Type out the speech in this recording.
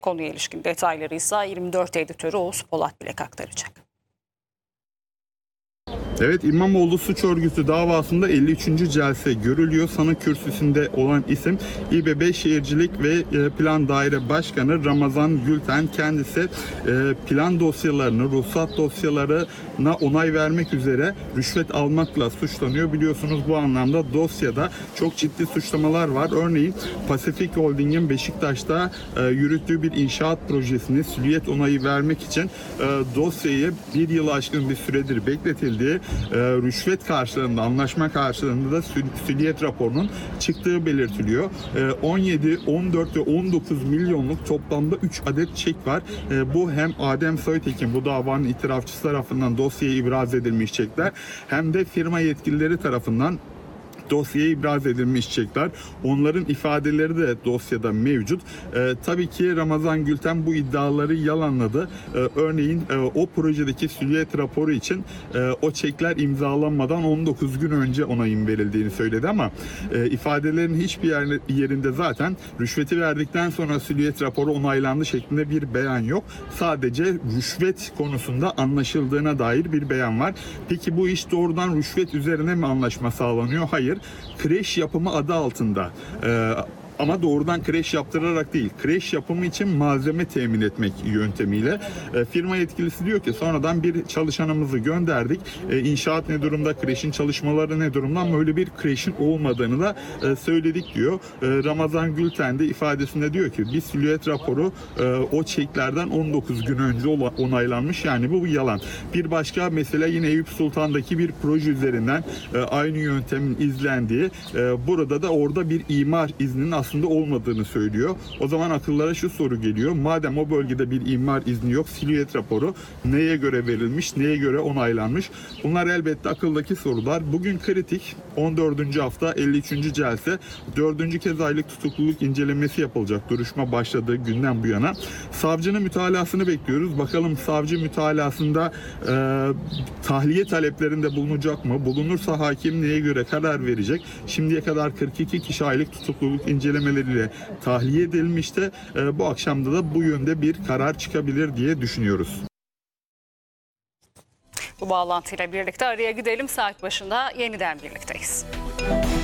Konuya ilişkin detayları ise 24 editörü Oğuz Polat Bilek aktaracak. Evet, İmamoğlu suç örgütü davasında 53. celse görülüyor. Sanık kürsüsünde olan isim İBB Şehircilik ve Plan Daire Başkanı Ramazan Gülten. Kendisi plan dosyalarını, ruhsat dosyalarına onay vermek üzere rüşvet almakla suçlanıyor. Biliyorsunuz bu anlamda dosyada çok ciddi suçlamalar var. Örneğin Pasifik Holding'in Beşiktaş'ta yürüttüğü bir inşaat projesini süliyet onayı vermek için dosyayı bir yılı aşkın bir süredir bekletildiği, rüşvet karşılığında, anlaşma karşılığında da süliyet raporunun çıktığı belirtiliyor. 17, 14 ve 19 milyonluk toplamda 3 adet çek var. Bu hem Adem Soytekin, bu davanın itirafçısı tarafından dosyaya ibraz edilmiş çekler, hem de firma yetkilileri tarafından dosyaya ibraz edilmiş çekler. Onların ifadeleri de dosyada mevcut. Tabii ki Ramazan Gülten bu iddiaları yalanladı. Örneğin o projedeki süliyet raporu için o çekler imzalanmadan 19 gün önce onayın verildiğini söyledi ama ifadelerin hiçbir yerinde zaten rüşveti verdikten sonra süliyet raporu onaylandı şeklinde bir beyan yok. Sadece rüşvet konusunda anlaşıldığına dair bir beyan var. Peki bu iş doğrudan rüşvet üzerine mi anlaşma sağlanıyor? Hayır. Kreş yapımı adı altında. Ama doğrudan kreş yaptırarak değil, kreş yapımı için malzeme temin etmek yöntemiyle. Firma yetkilisi diyor ki sonradan bir çalışanımızı gönderdik. İnşaat ne durumda, kreşin çalışmaları ne durumda, ama öyle bir kreşin olmadığını da söyledik diyor. Ramazan Gülten de ifadesinde diyor ki bir silüet raporu o çeklerden 19 gün önce onaylanmış, yani bu yalan. Bir başka mesele yine Eyüp Sultan'daki bir proje üzerinden aynı yöntemin izlendiği, burada da orada bir imar izninin aslında olmadığını söylüyor. O zaman akıllara şu soru geliyor. Madem o bölgede bir imar izni yok, silüet raporu neye göre verilmiş, neye göre onaylanmış? Bunlar elbette akıldaki sorular. Bugün kritik 14. hafta 53. celse 4. kez aylık tutukluluk incelemesi yapılacak. Duruşma başladığı günden bu yana. Savcının mütalasını bekliyoruz. Bakalım savcı mütalasında tahliye taleplerinde bulunacak mı? Bulunursa hakim neye göre karar verecek? Şimdiye kadar 42 kişi aylık tutukluluk incelemeleriyle tahliye edilmişti. Bu akşamda da bu yönde bir karar çıkabilir diye düşünüyoruz. Bu bağlantıyla birlikte araya gidelim. Saat başında yeniden birlikteyiz.